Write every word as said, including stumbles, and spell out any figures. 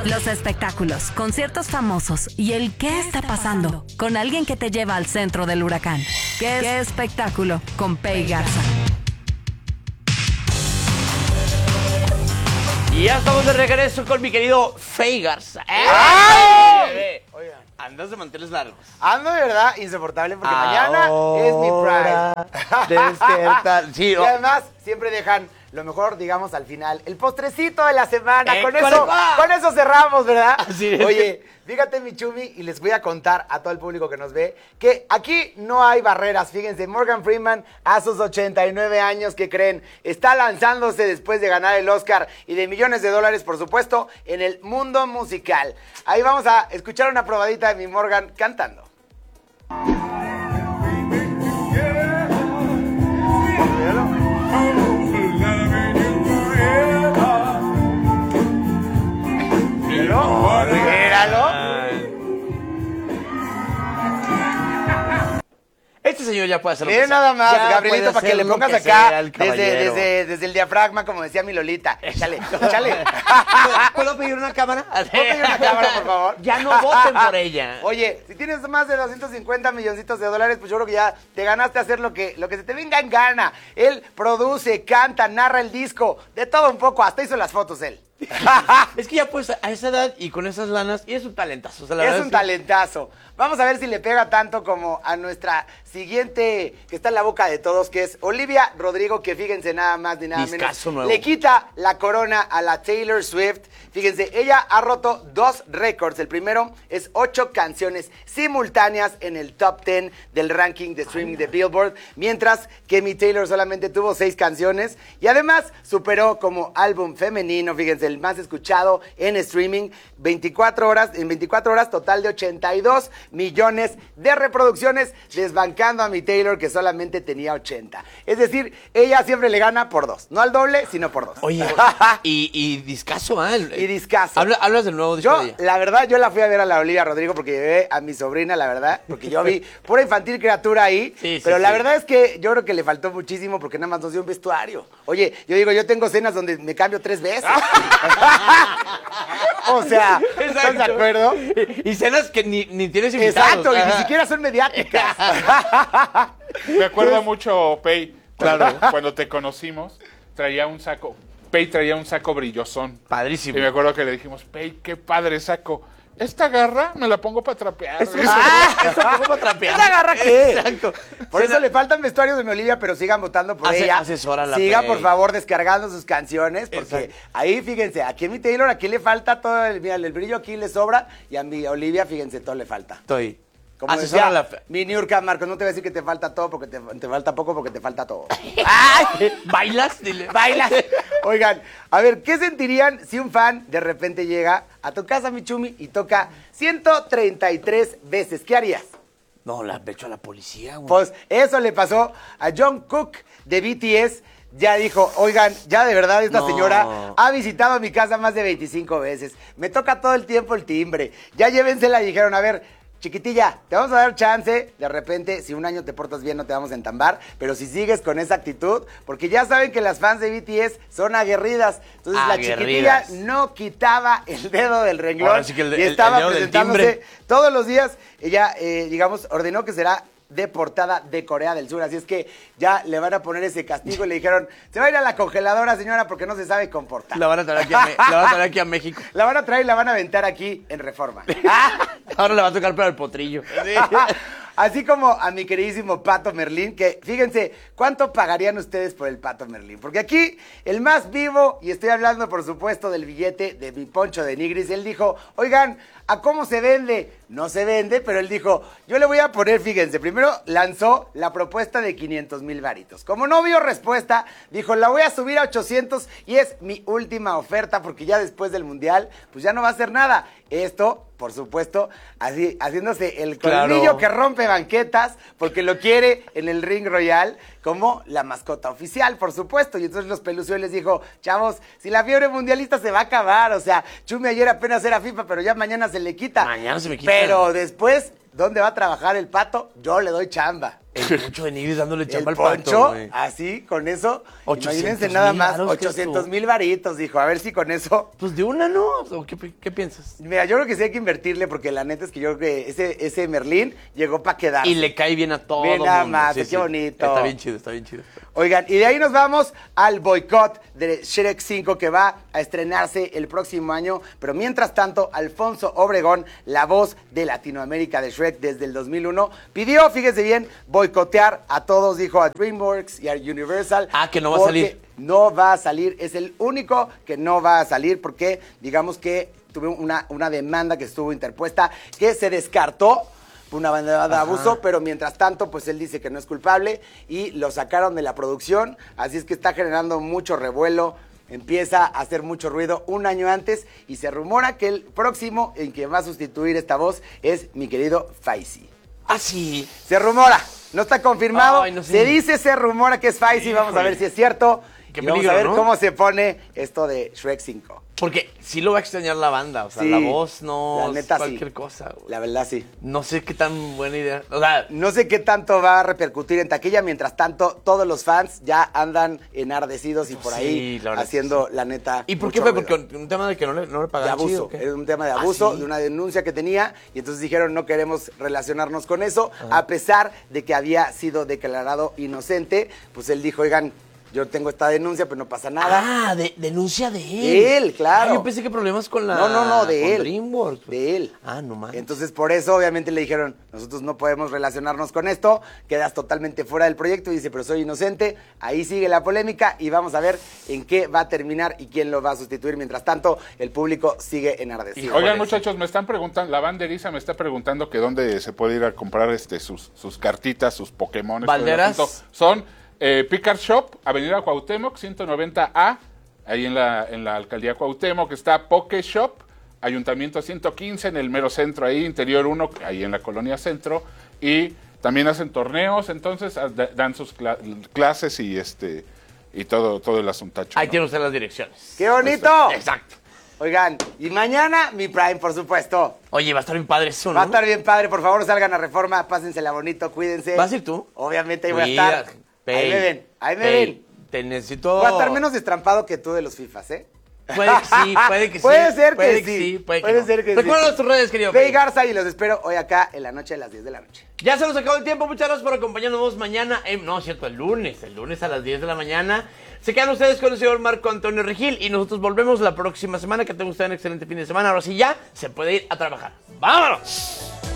Los espectáculos, conciertos famosos y el qué está pasando con alguien que te lleva al centro del huracán. ¿Qué, ¿Qué espectáculo? Con Pei Garza. Y ya estamos de regreso con mi querido Pei Garza. ¡Ay! Oigan, andas de manteles largos. Ando de verdad insoportable porque mañana es mi Pride. Despierta. Sí, Y oh. además siempre dejan lo mejor, digamos, al final. El postrecito de la semana. Eh, con, con eso, el- con eso cerramos, ¿verdad? Así es. Oye, fíjate, mi Chumi, y les voy a contar a todo el público que nos ve que aquí no hay barreras. Fíjense, Morgan Freeman a sus ochenta y nueve años, ¿qué creen? Está lanzándose después de ganar el Oscar y de millones de dólares, por supuesto, en el mundo musical. Ahí vamos a escuchar una probadita de mi Morgan cantando. Míralo. Este señor ya puede hacer lo que Miren sea. nada más, Ya Gabrielito, puede para que hacer le lo pongas que acá sea el desde, caballero. desde, desde el diafragma, como decía mi Lolita. Échale, échale. ¿Puedo pedir una cámara? ¿Puedo pedir una cámara, por favor? Ya no voten por ella. Oye, si tienes más de doscientos cincuenta milloncitos de dólares, pues yo creo que ya te ganaste hacer lo que, lo que se te venga en gana. Él produce, canta, narra el disco, de todo un poco, hasta hizo las fotos él. Es que ya pues a esa edad y con esas lanas, y es un talentazo. O sea, la Es verdad un que- talentazo. Vamos a ver si le pega tanto como a nuestra siguiente, que está en la boca de todos, que es Olivia Rodrigo, que fíjense nada más ni nada menos. Discazo nuevo. Le quita la corona a la Taylor Swift. Fíjense, ella ha roto dos récords. El primero es ocho canciones simultáneas en el top diez del ranking de streaming de Billboard, mientras que mi Taylor solamente tuvo seis canciones y además superó como álbum femenino, fíjense, el más escuchado en streaming, veinticuatro horas, en veinticuatro horas total de ochenta y dos millones de reproducciones, desbancando a mi Taylor que solamente tenía ochenta. Es decir, ella siempre le gana por dos, no al doble, sino por dos. Oye, y, y discazo, ¿ah? El- Y discazo. Habla- hablas del nuevo disco Yo, de ella. la verdad, yo la fui a ver a la Olivia Rodrigo porque llevé a mi sobrina, la verdad, porque yo vi pura infantil criatura ahí, Sí, sí, pero la sí. verdad es que yo creo que le faltó muchísimo porque nada más nos dio un vestuario. Oye, yo digo, yo tengo cenas donde me cambio tres veces. O sea, ¿estás de acuerdo? Y cenas que ni, ni tienes invitados. Exacto, y ni Ajá. siquiera son mediáticas. Me acuerdo mucho, Pei, cuando, Claro. cuando te conocimos, traía un saco, Pei traía un saco brillosón. Padrísimo. Y me acuerdo que le dijimos, Pei, qué padre saco. Esta garra me la pongo para trapear. Ah, eso fue como trapear. ¿Esta garra qué? Exacto. Por eso le faltan vestuarios de mi Olivia, pero sigan votando por Ase- ella. asesoran la Sigan, Pei. por favor, descargando sus canciones, porque Exacto. ahí, fíjense, aquí a mi Taylor, aquí le falta todo, el, mira, el brillo aquí le sobra, y a mi Olivia, fíjense, todo le falta. Estoy. Como Asesora decía la fe- mi Niurka, Marco, no te voy a decir que te falta todo, porque te, te falta poco, porque te falta todo. ¡Ay! ¿Bailas? Dile. ¡Bailas! Oigan, a ver, ¿qué sentirían si un fan de repente llega a tu casa, mi Chumi, y toca ciento treinta y tres veces? ¿Qué harías? No, la he hecho a la policía, güey. Pues eso le pasó a John Cook de B T S. Ya dijo, oigan, ya de verdad esta No. señora ha visitado mi casa más de veinticinco veces. Me toca todo el tiempo el timbre. Ya llévensela y dijeron, a ver, chiquitilla, te vamos a dar chance. De repente, si un año te portas bien, no te vamos a entambar. Pero si sigues con esa actitud, porque ya saben que las fans de B T S son aguerridas. Entonces la chiquitilla Aguerridas. no quitaba el dedo del renglón. Ahora sí que el de- y el- estaba el dedo del presentándose timbre. todos los días. Ella, eh, digamos, ordenó que será deportada de Corea del Sur. Así es que ya le van a poner ese castigo y le dijeron, se va a ir a la congeladora, señora, porque no se sabe comportar. La van a traer aquí a, Me- la van a traer aquí a México. La van a traer y la van a aventar aquí en Reforma. Ahora le va a tocar para el potrillo. Así como a mi queridísimo Pato Merlín, que fíjense, ¿cuánto pagarían ustedes por el Pato Merlín? Porque aquí, el más vivo, y estoy hablando por supuesto del billete de mi Poncho de Nigris, él dijo, oigan, ¿a cómo se vende? No se vende, pero él dijo, yo le voy a poner, fíjense, primero lanzó la propuesta de quinientos mil varitos. Como no vio respuesta, dijo, la voy a subir a ochocientos y es mi última oferta porque ya después del Mundial, pues ya no va a hacer nada. Esto, por supuesto, así, haciéndose el Claro. colmillo que rompe banquetas porque lo quiere en el Ring Royal como la mascota oficial, por supuesto. Y entonces los Pelucio les dijo, chavos, si la fiebre mundialista se va a acabar, o sea, Chumi ayer apenas era FIFA, pero ya mañana se le quita. Mañana se me quita. Pero después, ¿dónde va a trabajar el Pato? Yo le doy chamba. El Poncho de Nigris dándole El chamba al Poncho, Pato, güey. así, con eso. ochocientos Imagínense nada mil más, varos, ¿qué es ochocientos tú? mil varitos, dijo. A ver si con eso. Pues de una, ¿no? ¿O qué, qué piensas? Mira, yo creo que sí hay que invertirle, porque la neta es que yo creo que ese, ese Merlín llegó para quedarse. Y le cae bien a todo Ve nada mundo. más, Sí, qué sí. bonito. Está bien chido, está bien chido. Oigan, y de ahí nos vamos al boicot de Shrek cinco, que va a estrenarse el próximo año. Pero mientras tanto, Alfonso Obregón, la voz de Latinoamérica de Shrek desde el dos mil uno, pidió, fíjese bien, boicotear a todos, dijo a DreamWorks y a Universal. Ah, que no va a porque salir. No va a salir, es el único que no va a salir, porque digamos que tuvo una, una demanda que estuvo interpuesta, que se descartó una banda de abuso, pero mientras tanto, pues él dice que no es culpable y lo sacaron de la producción, así es que está generando mucho revuelo, empieza a hacer mucho ruido un año antes y se rumora que el próximo en que va a sustituir esta voz es mi querido Faisy. Ah, sí. Se rumora, no está confirmado, Ay, no sé. se dice, se rumora que es Faisy, vamos a ver si es cierto. Qué Y vamos peligro, a ver ¿no? cómo se pone esto de Shrek cinco. Porque sí lo va a extrañar la banda. O sea, Sí, la voz no la neta, es cualquier sí. cosa, güey. La verdad, sí. No sé qué tan buena idea. O sea, No sé qué tanto va a repercutir en taquilla, mientras tanto todos los fans ya andan enardecidos y por Sí, ahí la verdad que haciendo sí. la neta. ¿y por qué mucho fue? ruido. Porque un tema de que no le, no le De pagaban abuso, chido, ¿o qué? era un tema de Ah, abuso, ¿sí? de una denuncia que tenía, y entonces dijeron no queremos relacionarnos con eso, a pesar de que había sido declarado inocente, pues él dijo, oigan, yo tengo esta denuncia, pero no pasa nada. Ah, de, denuncia de él. De él, claro. Ah, yo pensé que problemas con la... No, no, no, de con él. DreamWorks. De él. Ah, no mames. Entonces, por eso, obviamente, le dijeron, nosotros no podemos relacionarnos con esto, quedas totalmente fuera del proyecto, y dice, pero soy inocente. Ahí sigue la polémica y vamos a ver en qué va a terminar y quién lo va a sustituir. Mientras tanto, el público sigue enardecido. Oigan, muchachos, me están preguntando, la banderiza me está preguntando que dónde se puede ir a comprar este sus, sus cartitas, sus Pokémon. ¿Banderas? Son eh, Picard Shop, Avenida Cuauhtémoc, ciento noventa A, ahí en la, en la alcaldía Cuauhtémoc, está Poké Shop, Ayuntamiento ciento quince, en el mero centro, ahí, Interior uno, ahí en la colonia Centro, y también hacen torneos, entonces a- da- dan sus cla- clases y este y todo, todo el asuntacho. Ahí ¿no? tiene usted las direcciones. ¡Qué bonito! Exacto. Oigan, y mañana mi Prime, por supuesto. Oye, va a estar bien padre eso, ¿no? Va a estar bien padre, por favor salgan a Reforma, pásensela bonito, cuídense. ¿Vas a ir tú? Obviamente ahí voy a Cuida, estar. Pey, ahí me ven, ahí me Pey, ven. Te necesito... Voy a estar menos destrampado que tú de los FIFAs, ¿eh? Puede que sí, puede que sí. Puede ser que puede sí, puede que puede no. ser que sí. Recuerda tus redes, querido Pei Pey. Garza, y los espero hoy acá en la noche de las diez de la noche. Ya se nos acabó el tiempo, muchas gracias por acompañarnos mañana. en- no, es cierto, el lunes, el lunes a las diez de la mañana. Se quedan ustedes con el señor Marco Antonio Regil y nosotros volvemos la próxima semana. Que tengan ustedes un excelente fin de semana. Ahora sí ya se puede ir a trabajar. ¡Vámonos!